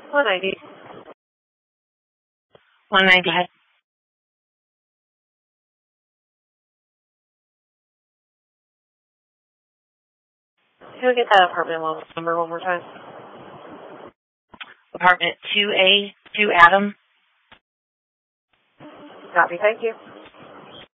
190. 190, go ahead. Can we get that apartment number one more time? Apartment 2A, 2 Adam. Copy, thank you.